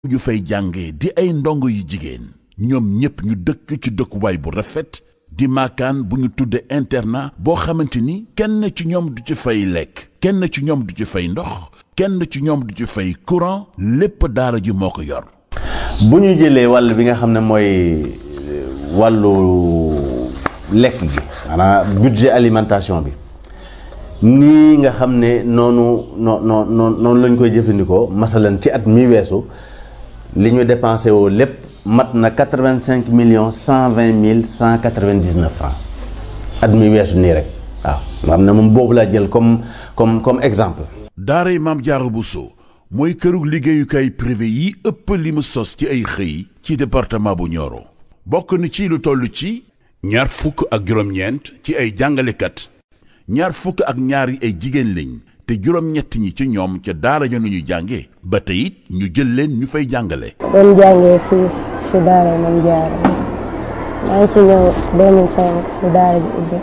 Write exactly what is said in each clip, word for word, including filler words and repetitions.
yu fay jànge di ay ndongo yu jigéen ñoom ñépp ñu dëkk ci dëkkuwaay bu rafet di maakaan bu ñu tudde internat boo xamante ni kenn ci ñoom du ci fay lekk kenn ci ñoom du ci fay ndox kenn ci ñoom du ci fay courant lépp daara ji moo ko yor. bu ñu jëlee wàll bi nga xam ne mooy wàllu lekk gi maanaam budget alimentation bi nii nga xam ne noonu noo noo noonu lañ koy jëfandikoo masalan ci at mi weesu li ñu dépensé woo lépp mat na quatre-vingt-cinq millions cent vingt mille cent quatre-vingt-dix-neuf francs at mi weesu nii rek waaw nga xam ne moom boobu laa jël comme comme comme exemple. daaray Maam Jaara Buso mooy kërug liggéeyukaay privé yi ëpp li mu sos ci ay xëy ci département bu Nioro bokk na ci lu toll ci ñaar fukk ak juróom-ñeent ci ay jàngalekat ñaar fukk ak ñaar yi ay jigéen lañ te juróom-ñett ñi ci ñoom ca daara ja nu ñu jànge ba tey it ñu jël leen ñu fay jàngale. doon jàngee fii si daara Maam Jaara maa ngi fi ñëw deux mille cinq si daara ji ubbi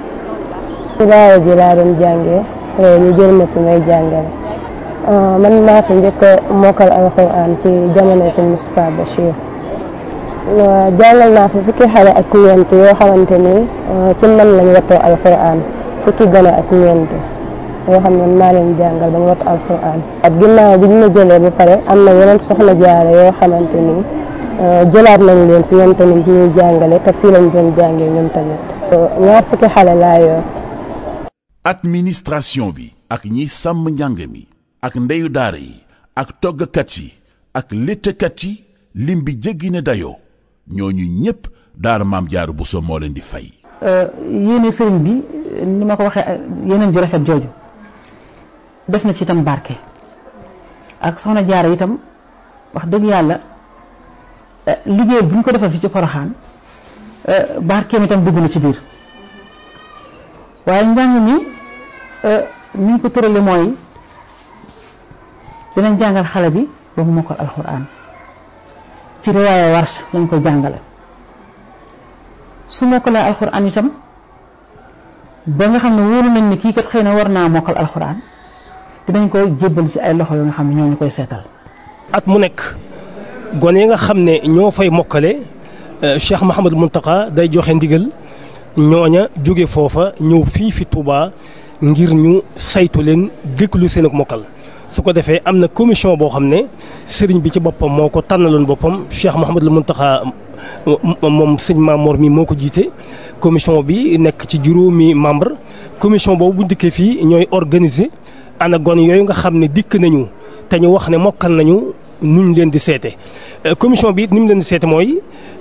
si daara ji laa doon jàngee ñu jël ma fi may jàngale man maa fi njëkk a mokkal alxuraan ci jamono sëñ Moustapha Bachir jàngal naa fi fukki xale ak ñeent yoo xamante ni ci man lañ wattoo alxuraan fukki gone ak ñeent yoo xam ne maa leen jàngal ba ñu wattu alxuraan at ginnaaw bi ñu ma jëlee ba pare am na yeneen soxna jaara yoo xamante ni jëlaat nañ leen fi ñoom tamit ñuy jàngale te fii lañ doon jàngee ñoom tamit ñaar fukki xale laa yor. administration bi ak ñiy sàmm njàng mi ak ndeyu daara yi ak toggkat yi ak léttkat yi lim bi jéggi ne dayoo ñooñu ñépp daara Maam Jaara Buso moo leen di fay. yéene sëriñ bi ni ma ko waxee yeneen ju rafet jooju def na ci itam barke ak soxna jaara itam wax dëgg yàlla liggéey bu ñu ko defal fi ci Poroxaan barkeem itam dugg na ci biir waaye njàng mi ni ñu ko tërale mooy dinañ jàngal xale bi ba mu mokkal alxuraan ci riwaaya Warsh lañ koy jàngale su mokkalee alxuraan itam ba nga xam ne wóolu nañ ni kii kat xëy na war naa mokkal alxuraan dinañ koy jébbal ci ay loxo yoo nga xam ne ñoo ñu koy seetal. at mu nekk gone yi nga xam ne ñoo fay mokkale Cheikh Mouhamadou Mountakha day joxe ndigal ñooña jóge foofa ñëw fii fi Touba ngir ñu saytu leen déglu seen ak mokkal su ko defee am na commission boo xam ne sëriñ bi ci boppam moo ko tànnaloon boppam Cheikh Mouhamadou Mountakha moom sëñ Mamor mi moo ko jiite commission bi nekk ci juróomi membre commission boobu bu dikkee fii ñooy organiser ana gone yooyu nga xam ne dikk nañu te ñu wax ne mokkal nañu nuñ leen di seete commission bi it ni mu leen di seete mooy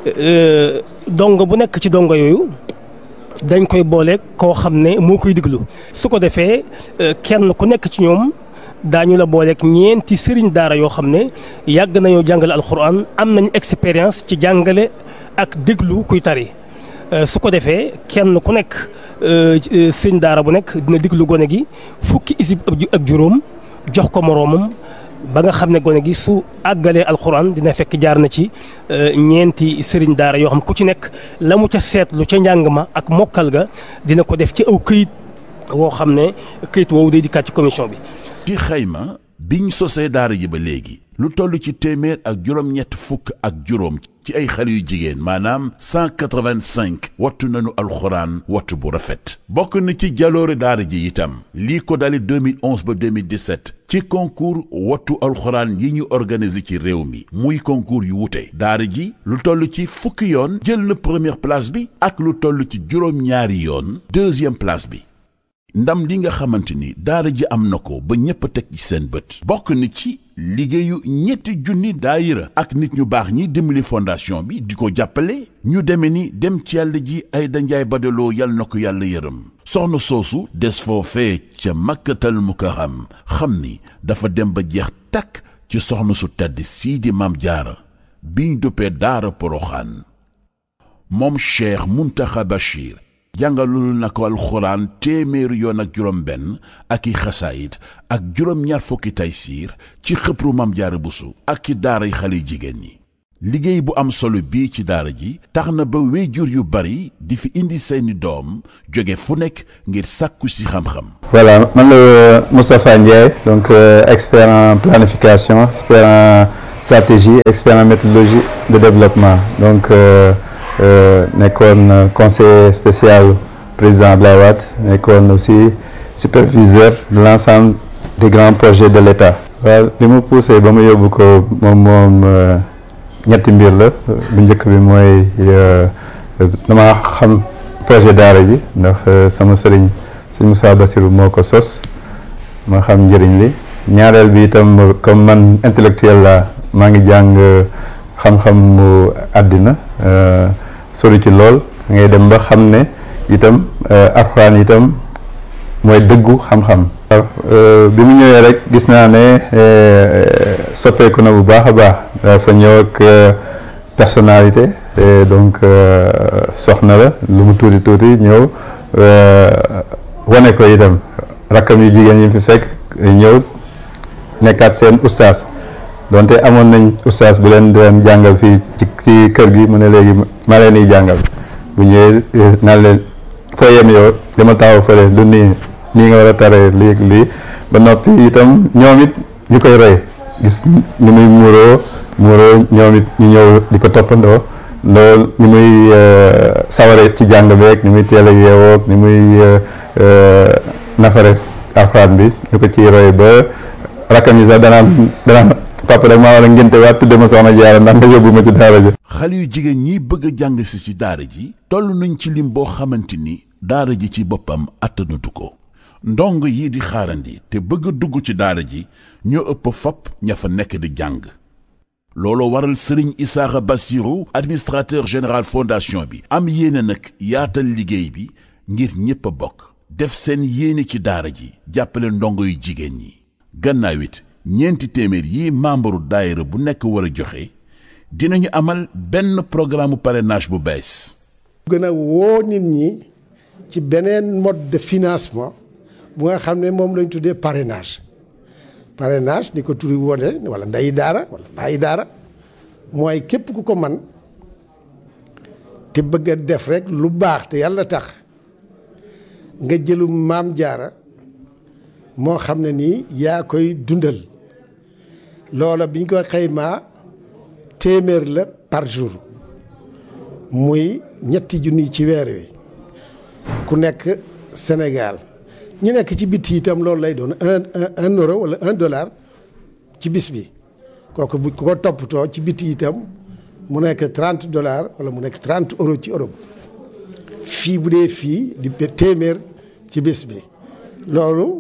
dongo bu nekk ci dongo yooyu dañ koy boole koo xam ne moo koy diglu su ko defee kenn ku nekk ci ñoom daañu la booleeg ñeenti sëriñ daara yoo xam ne yàgg nañoo jàngale alxuraan am nañ expérience ci jàngale ak déglu kuy tari su ko defee kenn ku nekk sëriñ daara bu nekk dina déglu gone gi fukki isib ak juróom jox ko moroomam ba nga xam ne gone gi su àggalee alxuraan dina fekk jaar na ci ñeenti sëriñ daara yoo xam ku ci nekk la mu ca seetlu ca njàng ma ak mokkal ga dina ko def ci aw këyit woo xam ne këyit woowu day dikkaat ci commission bi. ci xayma biñ sosee daara ji ba léegi lu toll ci téeméer ak juróom-ñett fukk ak juróom ci ay xale yu jigéen maanaam cent quatre-vingt-cinq wattu nañu alxuraan wattu bu rafet bokk na ci jaloore daara ji itam lii ko dale deux mille onze ba deux mille dix-sept ci concours wattu alxuraan yi ñu organisé ci réew mi muy concours yu wute daara ji lu toll ci fukki yoon jël na première place bi ak lu toll ci juróom-ñaari yoon deuxième place bi ndam li nga xamante ni daara ji am na ko ba ñépp a teg ci seen bët bokk na ci liggéeyu ñetti junni daayira ak nit ñu baax ñi dimbali fondation bi di ko jàppale ñu deme ni dem ci yàlla ji Ayda Njaay Badaloo yal na ko yàlla yërëm soxna soosu des foofee ca Makkatal Mukarram xam ni dafa dem ba jeex takk ci soxna su tedd sii di Maam Jaara biñ duppee daara Poroxaan moom Cheikh Mountakha Bachir jàngalul na ko alxuraan téeméeri yoon ak juróom benn ak i xasaayit ak juróom ñaar fukki taysiir ci xëpru Maam Jaara Buso ak ci daaray xale jigéen ñi liggéey bu am solo bii ci daara ji tax na ba waajur yu bari di fi indi seeni doom jóge fu nekk ngir sàkku si xam-xam. Voilà, man la Moustapha Ndiaye, donc euh, expert en planification, expert en stratégie, expert en méthodologie de développement. Donc euh, euh, nekkoon conseiller spécial président Abdoulaye Wade, nekkoon aussi superviseur de l'ensemble des grands projets de l'État. waaw li mu poussé ba mu yóbbu ko moom moom ñetti mbir la bu njëkk bi mooy dama xam projet daara ji ndax sama sëriñ sëñ Moussa Bassirou moo ko sos ma xam njëriñ li ñaareel bi itam comme man intellectuel la maa ngi jàng xam-xam mu àddina sori ci lool ngay dem ba xam ne itam alxuraan itam mooy dëggu xam-xam. bi mu ñëwee rek gis naa ne soppeeku na bu baax a baax dafa ñëw ak personnalité donc soxna la lu mu tuuti tuuti ñëw wane ko itam rakkam yu jigéen yi fi fekk ñëw nekkaat seen ustaas donte amoon nañ ustaas bu leen doon jàngal fii ci ci kër gi mu ne léegi ma leen di jàngal bu ñëwee naan leen foo yem yow dama taxaw fële lu nii nii nga war a taree lii lii ba noppi itam ñoom it ñu koy roy gis ni muy muuroo muuroo ñoom it ñu ñëw di ko toppandoo loolu ni muy saware ci jàng beeg ni muy teel a yeewoog ni muy nafare alxuraan bi ñu ko ciy roy ba rakkam yi sax danaan danaan papa rek maa war a ngénte waat tudde ma soxna Jaara ndax nga yóbbu ma ci daara ji. xale yu jigéen ñi bëgg a jàng si ci daara ji toll nañ ci lim boo xamante ni daara ji ci boppam attanatu ko. ndong yi di xaarandi te bëgg a dugg ci daara ji ñoo ëpp fopp ña fa nekk di jàng looloo waral Serigne Issakha Bassirou administrateur général fondation bi am yéene nag yaatal liggéey bi ngir ñépp a bokk def seen yéene ci daara ji jàppale ndongo yu jigéen ñi gannaaw it ñeenti téeméer yi membre daayira bu nekk war a joxe dinañu amal benn programme parrainage bu bees. gën a woo nit ñi ci beneen mode de financement bu nga xam ne moom lañ tuddee parrainage parrainage ni ko turi wone wala nday daara wala bàyyi daara mooy képp ku ko man te bëgg a def rek lu baax te yàlla tax nga jëlu maam jaara moo xam ne nii yaa koy dundal loola biñ ko xaymaa téeméer la par jour muy ñetti junni ci weer wi ku nekk Sénégal ñu nekk ci bitti itam loolu lay doon un un euro wala un dollar ci bis bi kooku bu ko toppatoo ci bitti itam mu nekk trente dollars wala mu nekk trente euros ci Europe fii bu dee fii di téeméer ci bis bi loolu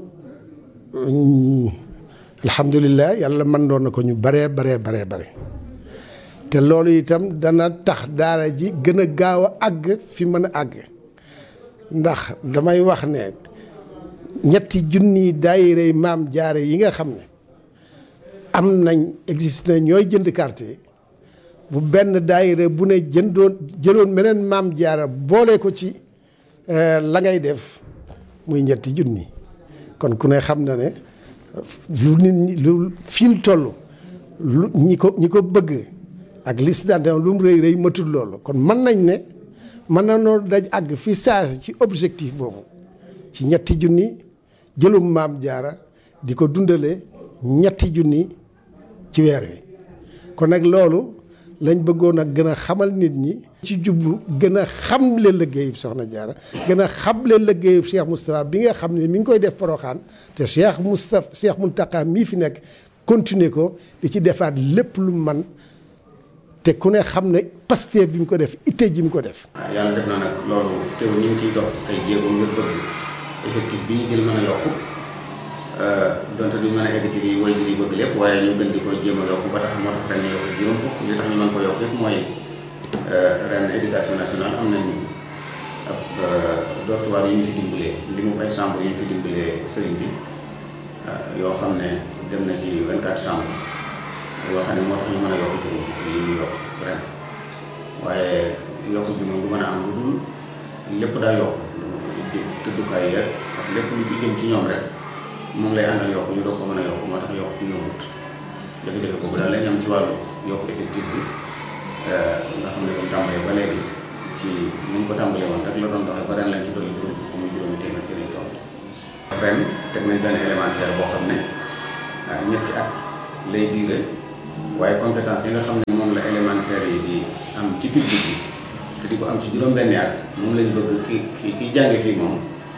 alhamdulilah yàlla mën doon na ko ñu baree baree baree bare te loolu itam dana tax daara ji gën a gaaw a àgg fi mën a àgg ndax damay wax ne ñetti junni daayira maam jaare yi nga xam ne am nañ existe na ñooy jënd carte bu benn daayira bu ne jëndoon jëloon meneen maam jaara boole ko ci la ngay def muy ñetti junni kon ku ne xam na ne lu nit ñi lu fi ñu toll lu ñi ko ñi ko bëgg ak liste d'adhésion lu mu rëy rëy matul loolu kon mën nañ ne mën na noonu daj àgg fi saasi ci objectif boobu ci ñetti junni jëlum maam jaara di ko dundale ñetti junni ci weer wi kon nag loolu lañ bëggoon a gën a xamal nit ñi ci jublu gën a xamle liggéeyub soxna jaara gën a xamle liggéeyub Cheikh Moustapha bi nga xam ne mi ngi koy def Porokhane te Cheikh Moustapha Cheikh Mountakha mii fi nekk continuer ko di ci defaat lépp lu man te ku ne xam ne Pastef bi mu ko def itte ji mu ko def. waaw yàlla def na nag loolu teew ñu ngi ciy dox ay jéego ngir bëgg effectif bi ñu jël mën a yokku donte duñ mën a egg ci li way bi bëgg lépp waaye ñu gën di ko jéem a yokku ba tax moo tax ren ñu yokk juróom fukk li tax ñu mën ko yokk it mooy ren éducation nationale am nañ ab dortoir yu ñu fi dimbalee li mu ay chambre yu ñu fi dimbalee sëriñ bi yoo xam ne dem na ci vingt-quatre chambres yoo xam ne moo tax ñu mën a yokk juróom fukk yi ñu yokk ren waaye yokk bi moom du mën a am lu dul lépp daa yokk tëddukaay yeeg ak lépp lu ci jëm ci ñoom rek moom lay àndal yokk ñu doog ko mën a yokk moo tax yokk yombut jafe-jafe boobu daal lañ am ci wàllu yokk effectif bi nga xam ne ba mu tàmbalee ba léegi ci ni ñu ko tàmbalee woon rek la doon doxee ba ren lañ ci dolli juróom fukk muy juróomi téeméer ci lañ toll. ren teg nañ benn élémentaire boo xam ne ñetti at lay diire waaye compétence yi nga xam ne moom la élémentaire yi di am ci public bi te di ko am ci juróom-benni at moom lañ bëgg ki ki kiy jànge fii moom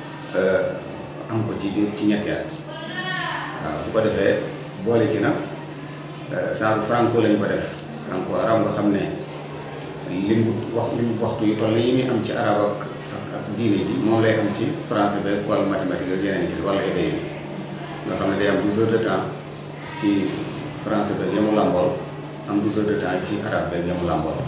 am ko ci biir ci ñetti at waaw bu ko defee boole ci nag saaru franco lañ ko def franco arab nga xam ne lim bu wax lim waxtu yu toll yi muy am ci arab ak ak ak diine ji moom lay am ci français beeg wala mathématique ak yeneen yi wala éday bi nga xam ne day am douze heures de temps ci français beeg yamu làmbool am douze heures de temps ci arabe beeg yamu làmbool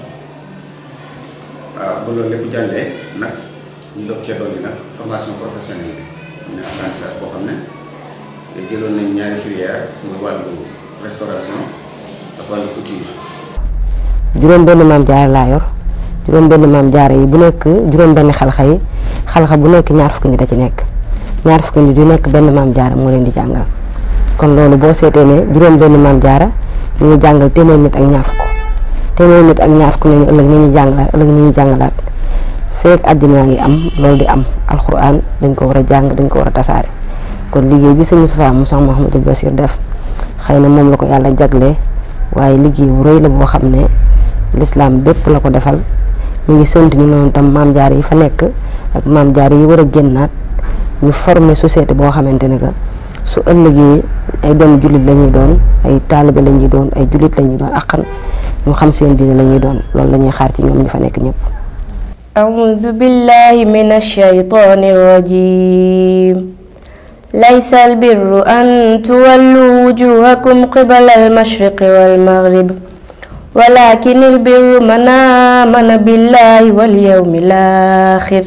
waaw ba loolu lépp jàllee nag ñu doog cee dolli nag formation professionnelle bi am na apprentissage boo xam ne jëloon nañ ñaari filière muy wàllu restauration ak wàllu couture. juróom benn maam jaara laa yor juróom benn maam jaara yi bu nekk juróom benn xalxa yi xalxa bu nekk ñaar fukki nit da ci nekk ñaar fukki nit yu nekk benn maam jaara moo leen di jàngal kon loolu boo seetee ne juróom benn maam jaara ñu ngi jàngal téeméer nit ak ñaar fukk téeméer nit ak ñaar fukk nañu ëllëg ñu ñuy jàngalaat ëllëg ñu ñuy jàngalaat feek àddina ngi am loolu di am alxuraan dañ ko war a jàng dañ ko war a tasaare kon liggéey bi sëñ Moustapha mu sax Mouhamadou Bassir def xëy na moom la ko yàlla jaglee waaye liggéey bu rëy la boo xam ne l'islam bépp la ko defal ñu ngi sant ñu noonu tam maam jaar yi fa nekk ak maam jaar yi war a génnaat ñu former société boo xamante ne que su ëllëgee ay doom jullit la ñuy doon ay taalibe la ñuy doon ay jullit la ñuy doon akkan ñu xam seen diine la ñuy doon loolu la ñuy xaar ci ñoom ñu fa nekk ñëpp. أعوذ بالله من الشيطان الرجيم ليس البر أن تولوا وجوهكم قبل المشرق والمغرب ولكن البر من آمن بالله واليوم الآخر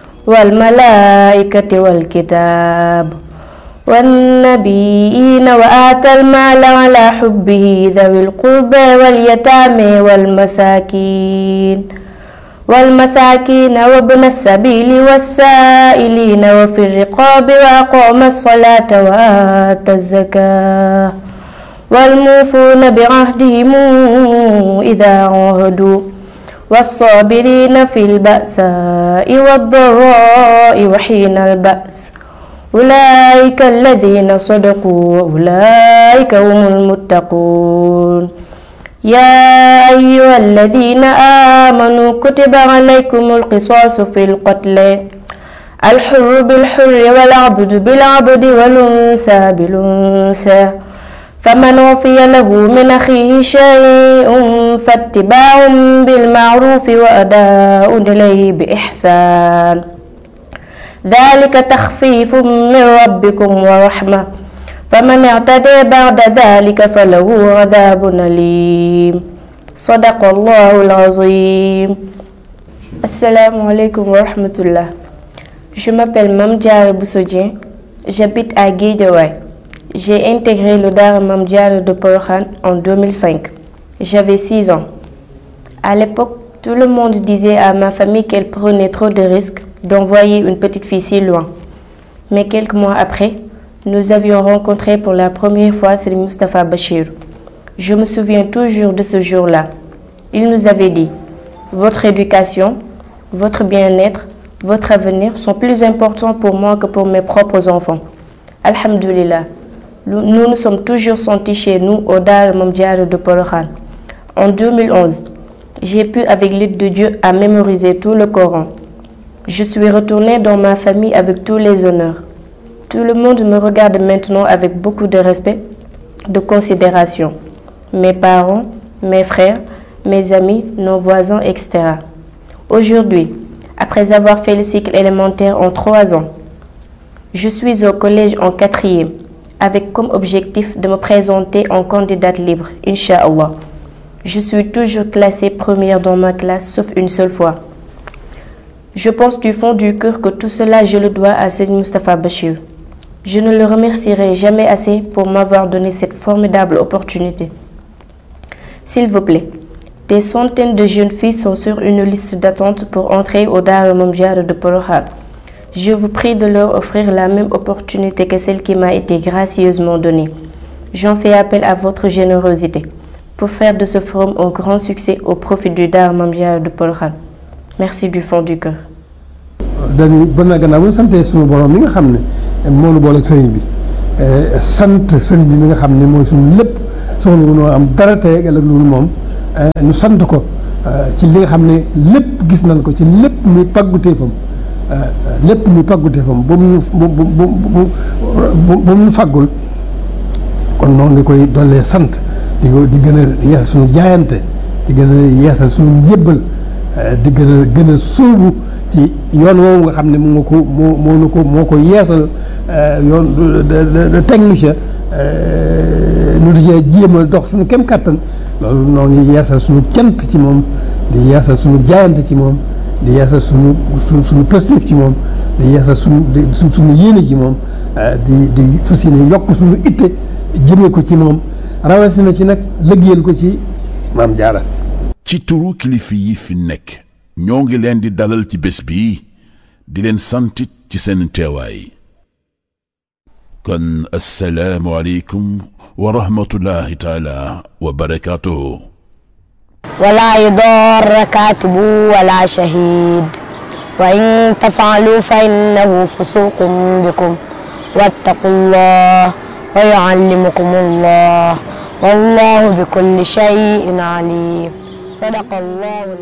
والملائكة والكتاب والنبيين وآتى المال على حبه ذوي القربى واليتامى والمساكين والمساكين وابن السبيل والسائلين وفي الرقاب وأقام الصلاة وآتى الزكاة والموفون بعهدهم إذا عاهدوا والصابرين في البأساء والضراء وحين البأس أولئك الذين صدقوا وأولئك هم المتقون يا أيها الذين آمنوا كتب عليكم القصاص في القتل الحر بالحر والعبد بالعبد والأنثى بالأنثى فمن عفي له من أخيه شيء فاتباع بالمعروف وأداء إليه بإحسان ذلك تخفيف من ربكم ورحمة فمن اعتدى بعد ذلك فله عذاب أليم صدق الله العظيم. Assalamu alaikum wa rahmatullah. Je m'appelle Mame Diarra Bousso Dieng, j'habite à Guédiawaye. J'ai intégré le Daara Mame Diarra de Porokhane en deux mille cinq. J'avais six ans. À l'époque, tout le monde disait à ma famille qu'elle prenait trop de risques d'envoyer une petite fille si loin. Mais quelques mois après, nous avions rencontré pour la première fois Serigne Moustapha Bachir. Je me souviens toujours de ce jour-là. Il nous avait dit: votre éducation, votre bien-être, votre avenir sont plus importants pour moi que pour mes propres enfants. Alhamdulillah, nous nous sommes toujours sentis chez nous au Daara Mame Diarra de Porokhane. En deux mille onze, j'ai pu, avec l'aide de Dieu, à mémoriser tout le Coran. Je suis retournée dans ma famille avec tous les honneurs. Tout le monde me regarde maintenant avec beaucoup de respect, de considération. Mes parents, mes frères, mes amis, nos voisins, et cetera. Aujourd'hui, après avoir fait le cycle élémentaire en trois ans, je suis au collège en quatrième, avec comme objectif de me présenter en candidate libre, Inch'Allah. Je suis toujours classée première dans ma classe, sauf une seule fois. Je pense du fond du cœur que tout cela, je le dois à Serigne Moustapha Bachir. Je ne le remercierai jamais assez pour m'avoir donné cette formidable opportunité. S'il vous plaît, des centaines de jeunes filles sont sur une liste d'attente pour entrer au Daara Mame Diarra de Porokhane. Je vous prie de leur offrir la même opportunité que celle qui m'a été gracieusement donnée. J'en fais appel à votre générosité. pour faire de ce forum un grand succès au profit du Daara Mame Diarra de Porokhane. Merci du fond du cœur. dañuy bon na gannaaw bu ñu santee suñu borom mi nga xam ne moo nu boole ak sëriñ bi sant sëriñ bi mi nga xam ne mooy suñu lépp soxla wu noo am dara tey ak loolu moom ñu sant ko ci li nga xam ne lépp gis nañ ko ci lépp muy pàgguteefam lépp muy pàgguteefam ba mu bu bu bu bu mu faggul kon noonu ngi koy dollee sant di ko di gën a yeesal suñu jaayante di gën a yeesal suñu njébbal di gën a gën a sóobu ci yoon woowu nga xam ne moo ko moo moo nu ko moo ko yeesal yoon de teg nu ca nu di cee jéem a dox suñu kem kattan loolu noo ngi yeesal suñu cant ci moom di yeesal suñu jaayante ci moom di yeesal suñu suñu suñu positif ci moom di yeesal suñu di suñu yéene ci moom di di fas yéene yokk suñu itte jëmee ko ci moom rawatina ci nag liggéeyal ko ci Mame Diarra. ci turu kilifa yi fi nekk ñoo ngi leen di dalal ci bés bi di leen santit ci seen teewaay kon assalaamu aleykum wa rahmatullahi taala wa barakaatuhu ولا يضار كاتب ولا شهيد وإن تفعلوا فإنه فسوق بكم واتقوا الله ويعلمكم الله والله بكل شيء عليم صدق الله.